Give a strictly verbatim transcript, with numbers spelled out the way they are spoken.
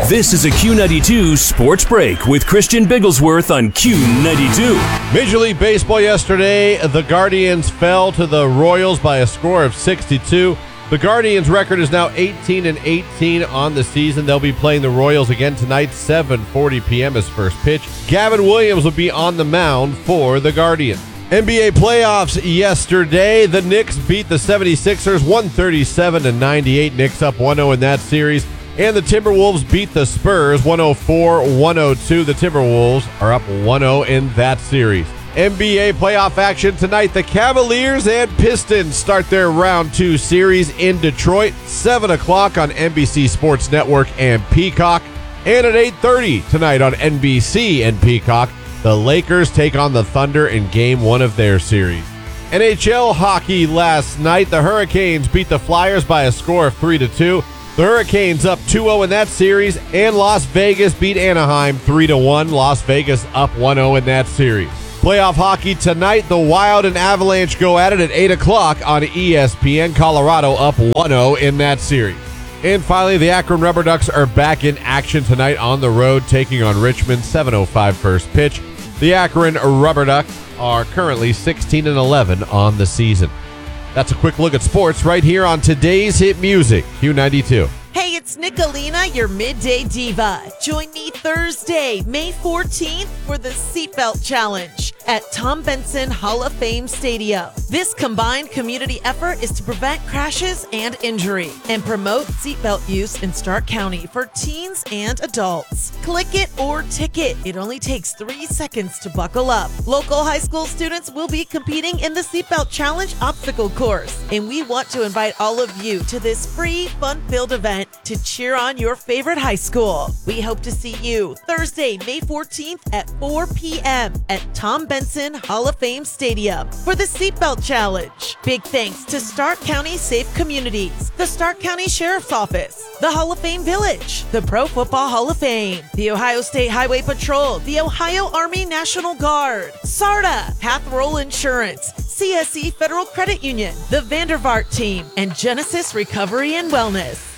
This is a Q ninety-two Sports Break with Christian Bigglesworth on Q ninety-two. Major League Baseball yesterday, the Guardians fell to the Royals by a score of six to two. The Guardians' record is now eighteen and eighteen on the season. They'll be playing the Royals again tonight, seven forty p.m. as first pitch. Gavin Williams will be on the mound for the Guardians. N B A playoffs yesterday. The Knicks beat the seventy-sixers one thirty-seven to ninety-eight. Knicks up one oh in that series. And the Timberwolves beat the Spurs one oh four to one oh two. The Timberwolves are up one oh in that series. N B A playoff action tonight. The Cavaliers and Pistons start their round two series in Detroit. seven o'clock on N B C Sports Network and Peacock. And at eight thirty tonight on N B C and Peacock, the Lakers take on the Thunder in game one of their series. N H L hockey last night. The Hurricanes beat the Flyers by a score of three to two. The Hurricanes up two oh in that series, and Las Vegas beat Anaheim three to one. Las Vegas up one oh in that series. Playoff hockey tonight, the Wild and Avalanche go at it at eight o'clock on E S P N. Colorado up one oh in that series. And finally, the Akron Rubber Ducks are back in action tonight on the road, taking on Richmond, seven oh five first pitch. The Akron Rubber Ducks are currently sixteen and eleven on the season. That's a quick look at sports right here on today's hit music, Q ninety-two. Hey, it's Nicolina, your midday diva. Join me Thursday, May fourteenth for the Seatbelt Challenge at Tom Benson Hall of Fame Stadium. This combined community effort is to prevent crashes and injury and promote seatbelt use in Stark County for teens and adults. Click it or ticket. It only takes three seconds to buckle up. Local high school students will be competing in the Seatbelt Challenge obstacle course, and we want to invite all of you to this free, fun-filled event to cheer on your favorite high school. We hope to see you Thursday, May fourteenth at four p.m. at Tom Benson Hall of Fame Stadium for the Seatbelt Challenge. Big thanks to Stark County Safe Communities, the Stark County Sheriff's Office, the Hall of Fame Village, the Pro Football Hall of Fame, the Ohio State Highway Patrol, the Ohio Army National Guard, SARTA, Pathroll Insurance, C S E Federal Credit Union, the Vandervaart Team, and Genesis Recovery and Wellness.